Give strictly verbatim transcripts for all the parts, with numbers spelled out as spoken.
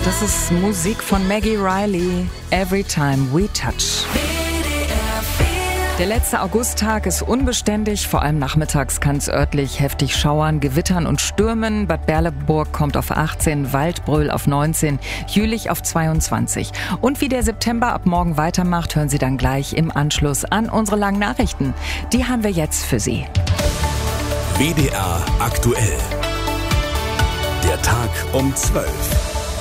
Das ist Musik von Maggie Riley, Every Time We Touch. Der letzte Augusttag ist unbeständig, vor allem nachmittags kann es örtlich heftig schauern, gewittern und stürmen. Bad Berleburg kommt auf achtzehn, Waldbröl auf neunzehn, Jülich auf zweiundzwanzig. Und wie der September ab morgen weitermacht, hören Sie dann gleich im Anschluss an unsere langen Nachrichten. Die haben wir jetzt für Sie. W D R aktuell. Der Tag um zwölf.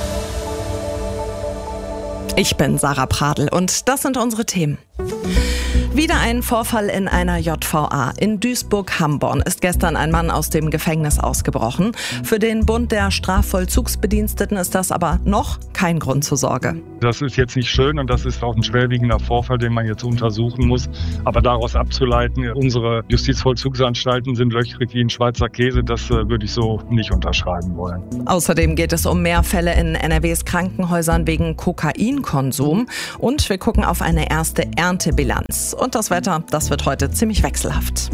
Ich bin Sarah Pradl und das sind unsere Themen. Wieder ein Vorfall in einer J V A. In Duisburg-Hamborn ist gestern ein Mann aus dem Gefängnis ausgebrochen. Für den Bund der Strafvollzugsbediensteten ist das aber noch kein Grund zur Sorge. Das ist jetzt nicht schön und das ist auch ein schwerwiegender Vorfall, den man jetzt untersuchen muss. Aber daraus abzuleiten, unsere Justizvollzugsanstalten sind löchrig wie ein Schweizer Käse, das äh, würde ich so nicht unterschreiben wollen. Außerdem geht es um mehr Fälle in N R Ws Krankenhäusern wegen Kokainkonsum. Und wir gucken auf eine erste Erntebilanz. Und das Wetter, das wird heute ziemlich wechselhaft.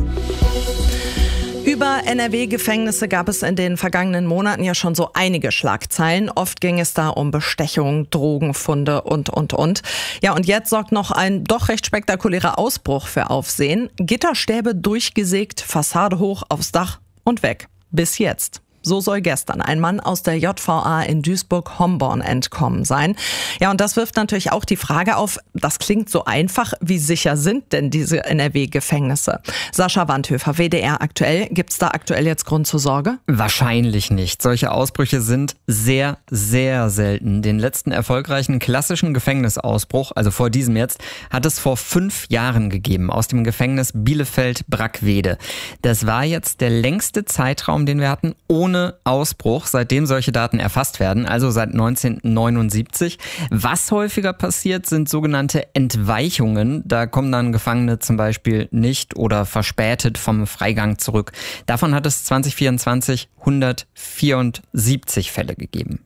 Über N R W-Gefängnisse gab es in den vergangenen Monaten ja schon so einige Schlagzeilen. Oft ging es da um Bestechung, Drogenfunde und, und, und. Ja, und jetzt sorgt noch ein doch recht spektakulärer Ausbruch für Aufsehen. Gitterstäbe durchgesägt, Fassade hoch, aufs Dach und weg. Bis jetzt. So soll gestern ein Mann aus der J V A in Duisburg-Homborn entkommen sein. Ja, und das wirft natürlich auch die Frage auf, das klingt so einfach, wie sicher sind denn diese N R W-Gefängnisse? Sascha Wandhöfer, W D R aktuell. Gibt's da aktuell jetzt Grund zur Sorge? Wahrscheinlich nicht. Solche Ausbrüche sind sehr, sehr selten. Den letzten erfolgreichen klassischen Gefängnisausbruch, also vor diesem jetzt, hat es vor fünf Jahren gegeben aus dem Gefängnis Bielefeld-Brackwede. Das war jetzt der längste Zeitraum, den wir hatten, ohne Ausbruch, seitdem solche Daten erfasst werden, also seit neunzehnhundertneunundsiebzig. Was häufiger passiert, sind sogenannte Entweichungen. Da kommen dann Gefangene zum Beispiel nicht oder verspätet vom Freigang zurück. Davon hat es zwanzig vierundzwanzig hundertvierundsiebzig Fälle gegeben.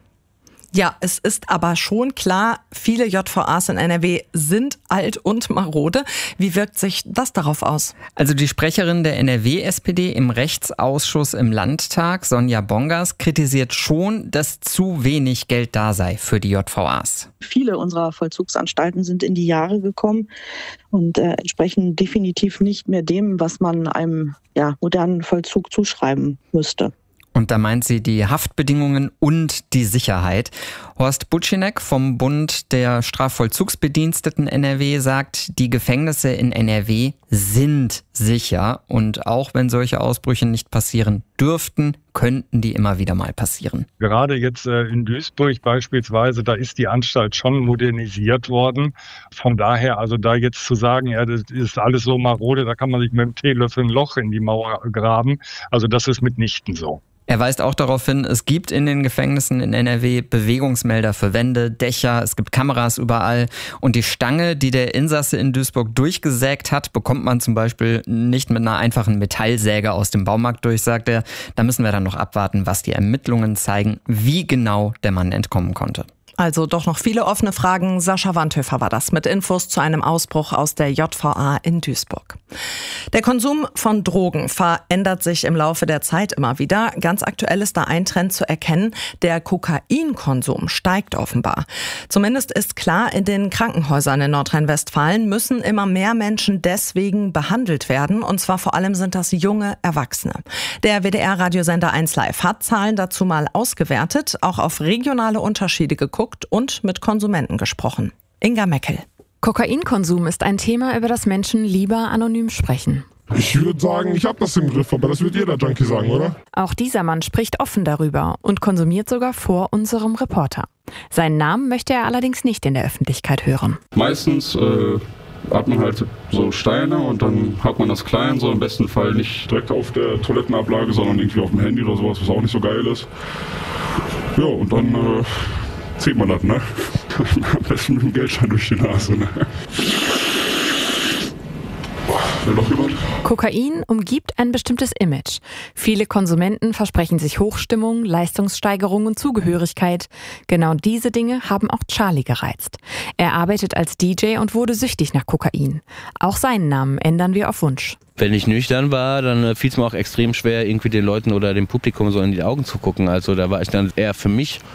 Ja, es ist aber schon klar, viele J V As in N R W sind alt und marode. Wie wirkt sich das darauf aus? Also die Sprecherin der N R W-S P D im Rechtsausschuss im Landtag, Sonja Bongers, kritisiert schon, dass zu wenig Geld da sei für die J V As. Viele unserer Vollzugsanstalten sind in die Jahre gekommen und äh, entsprechen definitiv nicht mehr dem, was man einem ja, modernen Vollzug zuschreiben müsste. Und da meint sie die Haftbedingungen und die Sicherheit. Horst Butschenek vom Bund der Strafvollzugsbediensteten N R W sagt, die Gefängnisse in N R W sind sicher. Und auch wenn solche Ausbrüche nicht passieren dürften, könnten die immer wieder mal passieren. Gerade jetzt äh, in Duisburg beispielsweise, da ist die Anstalt schon modernisiert worden. Von daher, also da jetzt zu sagen, ja, das ist alles so marode, da kann man sich mit dem Teelöffel ein Loch in die Mauer graben. Also das ist mitnichten so. Er weist auch darauf hin, es gibt in den Gefängnissen in N R W Bewegungsmelder für Wände, Dächer, es gibt Kameras überall. Und die Stange, die der Insasse in Duisburg durchgesägt hat, bekommt man zum Beispiel nicht mit einer einfachen Metallsäge aus dem Baumarkt durch, sagt er. Da müssen wir dann noch abwarten, was die Ermittlungen zeigen, wie genau der Mann entkommen konnte. Also doch noch viele offene Fragen. Sascha Wandhöfer war das mit Infos zu einem Ausbruch aus der J V A in Duisburg. Der Konsum von Drogen verändert sich im Laufe der Zeit immer wieder. Ganz aktuell ist da ein Trend zu erkennen. Der Kokainkonsum steigt offenbar. Zumindest ist klar, in den Krankenhäusern in Nordrhein-Westfalen müssen immer mehr Menschen deswegen behandelt werden. Und zwar vor allem sind das junge Erwachsene. Der W D R-Radiosender eins Live hat Zahlen dazu mal ausgewertet, auch auf regionale Unterschiede geguckt und mit Konsumenten gesprochen. Inga Meckel. Kokainkonsum ist ein Thema, über das Menschen lieber anonym sprechen. Ich würde sagen, ich habe das im Griff, aber das wird jeder Junkie sagen, oder? Auch dieser Mann spricht offen darüber und konsumiert sogar vor unserem Reporter. Seinen Namen möchte er allerdings nicht in der Öffentlichkeit hören. Meistens äh, hat man halt so Steine und dann hat man das klein, so im besten Fall nicht direkt auf der Toilettenablage, sondern irgendwie auf dem Handy oder sowas, was auch nicht so geil ist. Ja, und dann äh, zieht man das, ne? Am besten mit dem Geldschein durch die Nase, ne? Will noch jemand? Kokain umgibt ein bestimmtes Image. Viele Konsumenten versprechen sich Hochstimmung, Leistungssteigerung und Zugehörigkeit. Genau diese Dinge haben auch Charlie gereizt. Er arbeitet als D J und wurde süchtig nach Kokain. Auch seinen Namen ändern wir auf Wunsch. Wenn ich nüchtern war, dann fiel es mir auch extrem schwer, irgendwie den Leuten oder dem Publikum so in die Augen zu gucken. Also da war ich dann eher für mich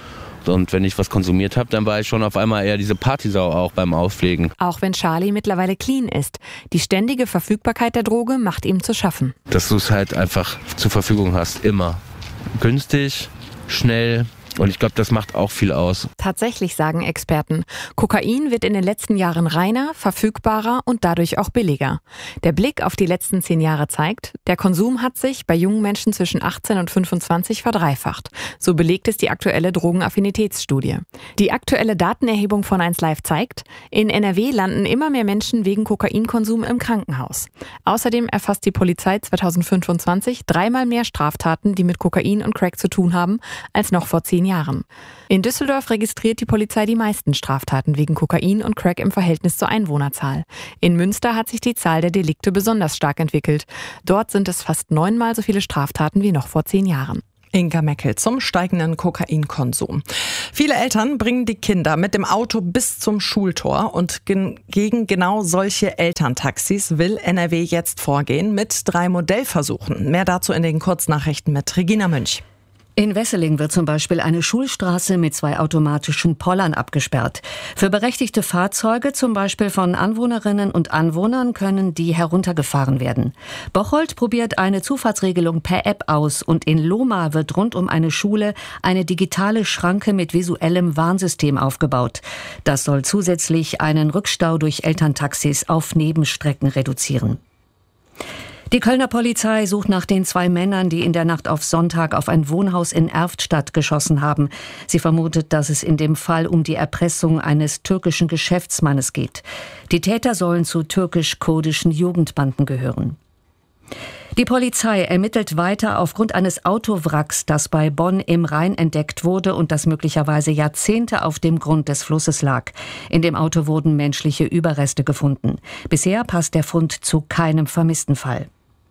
Und wenn ich was konsumiert habe, dann war ich schon auf einmal eher diese Partysau auch beim Auflegen. Auch wenn Charlie mittlerweile clean ist. Die ständige Verfügbarkeit der Droge macht ihm zu schaffen. Dass du es halt einfach zur Verfügung hast, immer. Günstig, schnell. Und ich glaube, das macht auch viel aus. Tatsächlich sagen Experten, Kokain wird in den letzten Jahren reiner, verfügbarer und dadurch auch billiger. Der Blick auf die letzten zehn Jahre zeigt, der Konsum hat sich bei jungen Menschen zwischen achtzehn und fünfundzwanzig verdreifacht. So belegt es die aktuelle Drogenaffinitätsstudie. Die aktuelle Datenerhebung von eins Live zeigt, in N R W landen immer mehr Menschen wegen Kokainkonsum im Krankenhaus. Außerdem erfasst die Polizei zweitausendfünfundzwanzig dreimal mehr Straftaten, die mit Kokain und Crack zu tun haben, als noch vor zehn Jahren. In Düsseldorf registriert die Polizei die meisten Straftaten wegen Kokain und Crack im Verhältnis zur Einwohnerzahl. In Münster hat sich die Zahl der Delikte besonders stark entwickelt. Dort sind es fast neunmal so viele Straftaten wie noch vor zehn Jahren. Inga Meckel zum steigenden Kokainkonsum. Viele Eltern bringen die Kinder mit dem Auto bis zum Schultor und gen- gegen genau solche Elterntaxis will N R W jetzt vorgehen mit drei Modellversuchen. Mehr dazu in den Kurznachrichten mit Regina Münch. In Wesseling wird zum Beispiel eine Schulstraße mit zwei automatischen Pollern abgesperrt. Für berechtigte Fahrzeuge, zum Beispiel von Anwohnerinnen und Anwohnern, können die heruntergefahren werden. Bocholt probiert eine Zufahrtsregelung per App aus und in Lohmar wird rund um eine Schule eine digitale Schranke mit visuellem Warnsystem aufgebaut. Das soll zusätzlich einen Rückstau durch Elterntaxis auf Nebenstrecken reduzieren. Die Kölner Polizei sucht nach den zwei Männern, die in der Nacht auf Sonntag auf ein Wohnhaus in Erftstadt geschossen haben. Sie vermutet, dass es in dem Fall um die Erpressung eines türkischen Geschäftsmannes geht. Die Täter sollen zu türkisch-kurdischen Jugendbanden gehören. Die Polizei ermittelt weiter aufgrund eines Autowracks, das bei Bonn im Rhein entdeckt wurde und das möglicherweise Jahrzehnte auf dem Grund des Flusses lag. In dem Auto wurden menschliche Überreste gefunden. Bisher passt der Fund zu keinem vermissten Fall.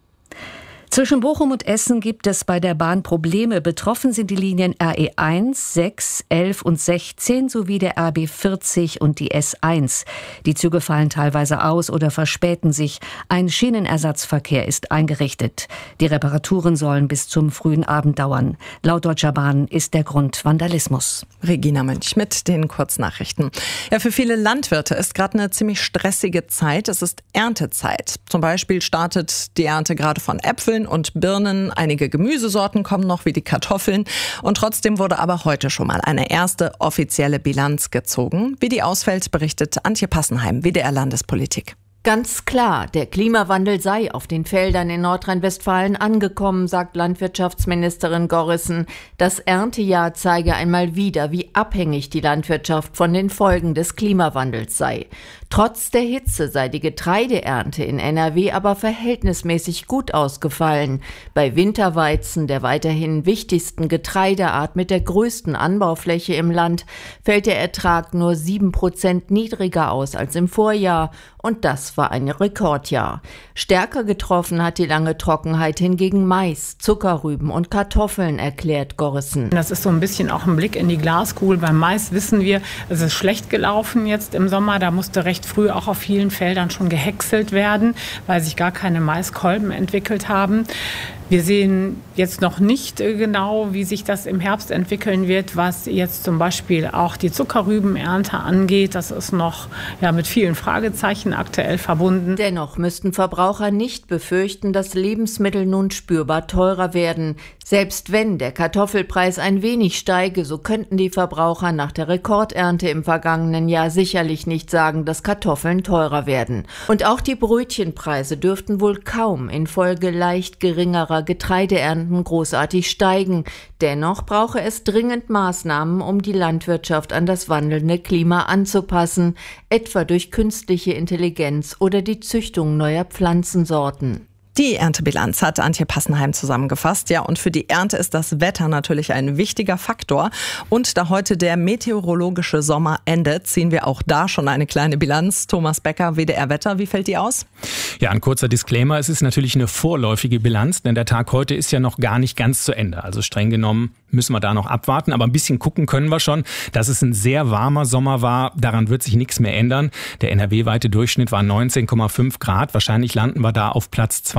Zwischen Bochum und Essen gibt es bei der Bahn Probleme. Betroffen sind die Linien R E eins, sechs, elf und sechzehn sowie der R B vierzig und die S eins. Die Züge fallen teilweise aus oder verspäten sich. Ein Schienenersatzverkehr ist eingerichtet. Die Reparaturen sollen bis zum frühen Abend dauern. Laut Deutscher Bahn ist der Grund Vandalismus. Regina Münch mit den Kurznachrichten. Ja, für viele Landwirte ist gerade eine ziemlich stressige Zeit. Es ist Erntezeit. Zum Beispiel startet die Ernte gerade von Äpfeln und Birnen. Einige Gemüsesorten kommen noch, wie die Kartoffeln. Und trotzdem wurde aber heute schon mal eine erste offizielle Bilanz gezogen. Wie die ausfällt, berichtet Antje Passenheim, W D R Landespolitik. Ganz klar, der Klimawandel sei auf den Feldern in Nordrhein-Westfalen angekommen, sagt Landwirtschaftsministerin Gorrissen. Das Erntejahr zeige einmal wieder, wie abhängig die Landwirtschaft von den Folgen des Klimawandels sei. Trotz der Hitze sei die Getreideernte in N R W aber verhältnismäßig gut ausgefallen. Bei Winterweizen, der weiterhin wichtigsten Getreideart mit der größten Anbaufläche im Land, fällt der Ertrag nur sieben Prozent niedriger aus als im Vorjahr. Und das war ein Rekordjahr. Stärker getroffen hat die lange Trockenheit hingegen Mais, Zuckerrüben und Kartoffeln, erklärt Gorrissen. Das ist so ein bisschen auch ein Blick in die Glaskugel. Beim Mais wissen wir, es ist schlecht gelaufen jetzt im Sommer. Da musste recht früh auch auf vielen Feldern schon gehäckselt werden, weil sich gar keine Maiskolben entwickelt haben. Wir sehen jetzt noch nicht genau, wie sich das im Herbst entwickeln wird, was jetzt zum Beispiel auch die Zuckerrübenernte angeht. Das ist noch ja, mit vielen Fragezeichen aktuell verbunden. Dennoch müssten Verbraucher nicht befürchten, dass Lebensmittel nun spürbar teurer werden. Selbst wenn der Kartoffelpreis ein wenig steige, so könnten die Verbraucher nach der Rekordernte im vergangenen Jahr sicherlich nicht sagen, dass Kartoffeln teurer werden. Und auch die Brötchenpreise dürften wohl kaum infolge leicht geringerer Getreideernten großartig steigen. Dennoch brauche es dringend Maßnahmen, um die Landwirtschaft an das wandelnde Klima anzupassen, etwa durch künstliche Intelligenz oder die Züchtung neuer Pflanzensorten. Die Erntebilanz hat Antje Passenheim zusammengefasst. Ja, und für die Ernte ist das Wetter natürlich ein wichtiger Faktor. Und da heute der meteorologische Sommer endet, ziehen wir auch da schon eine kleine Bilanz. Thomas Becker, W D R Wetter, wie fällt die aus? Ja, ein kurzer Disclaimer. Es ist natürlich eine vorläufige Bilanz, denn der Tag heute ist ja noch gar nicht ganz zu Ende. Also streng genommen müssen wir da noch abwarten. Aber ein bisschen gucken können wir schon, dass es ein sehr warmer Sommer war. Daran wird sich nichts mehr ändern. Der N R W-weite Durchschnitt war neunzehn Komma fünf Grad. Wahrscheinlich landen wir da auf Platz zwei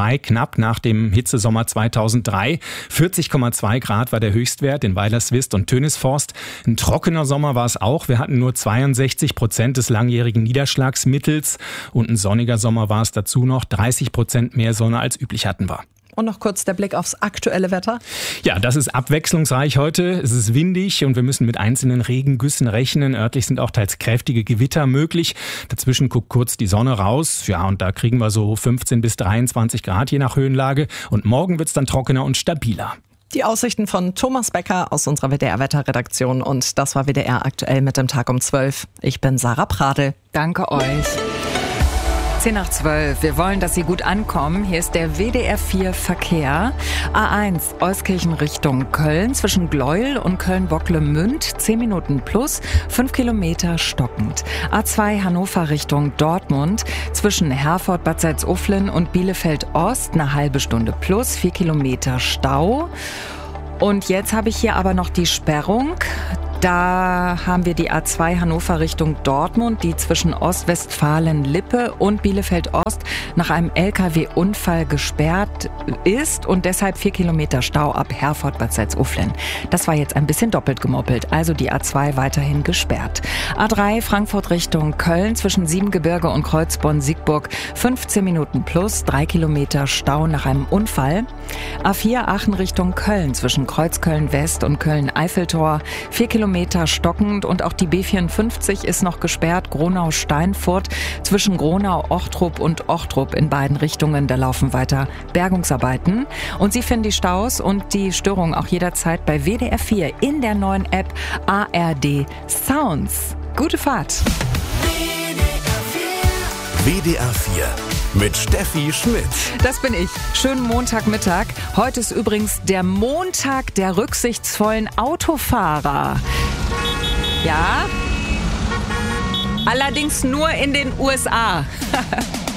zwei, knapp nach dem Hitzesommer zweitausenddrei. vierzig Komma zwei Grad war der Höchstwert in Weilerswist und Tönisforst. Ein trockener Sommer war es auch. Wir hatten nur zweiundsechzig Prozent des langjährigen Niederschlagsmittels. Und ein sonniger Sommer war es dazu noch. dreißig Prozent mehr Sonne als üblich hatten wir. Und noch kurz der Blick aufs aktuelle Wetter. Ja, das ist abwechslungsreich heute. Es ist windig und wir müssen mit einzelnen Regengüssen rechnen. Örtlich sind auch teils kräftige Gewitter möglich. Dazwischen guckt kurz die Sonne raus. Ja, und da kriegen wir so fünfzehn bis dreiundzwanzig Grad je nach Höhenlage. Und morgen wird es dann trockener und stabiler. Die Aussichten von Thomas Becker aus unserer W D R-Wetterredaktion. Und das war W D R aktuell mit dem Tag um zwölf. Ich bin Sarah Pradel. Danke euch. zehn nach zwölf. Wir wollen, dass Sie gut ankommen. Hier ist der W D R vier Verkehr. A eins Euskirchen Richtung Köln zwischen Gleuel und Köln-Bocklemünd. zehn Minuten plus, fünf Kilometer stockend. A zwei Hannover Richtung Dortmund zwischen Herford, Bad Salzuflen und Bielefeld Ost. Eine halbe Stunde plus, vier Kilometer Stau. Und jetzt habe ich hier aber noch die Sperrung. Da haben wir die A zwei Hannover Richtung Dortmund, die zwischen Ostwestfalen-Lippe und Bielefeld-Ost nach einem L K W-Unfall gesperrt ist und deshalb vier Kilometer Stau ab Herford, Bad Salzuflen. Das war jetzt ein bisschen doppelt gemoppelt, also die A zwei weiterhin gesperrt. A drei Frankfurt Richtung Köln zwischen Siebengebirge und Kreuzborn-Siegburg fünfzehn Minuten plus, drei Kilometer Stau nach einem Unfall. A vier Aachen Richtung Köln zwischen Kreuzköln-West und Köln-Eiffeltor vier Kilometer stockend und auch die B vierundfünfzig ist noch gesperrt, Gronau-Steinfurt zwischen Gronau, Ochtrup und Ochtrup in beiden Richtungen. Da laufen weiter Bergungsarbeiten. Und Sie finden die Staus und die Störungen auch jederzeit bei W D R vier in der neuen App A R D Sounds. Gute Fahrt! W D R vier mit Steffi Schmidt. Das bin ich. Schönen Montagmittag. Heute ist übrigens der Montag der rücksichtsvollen Autofahrer. Ja? Allerdings nur in den U S A.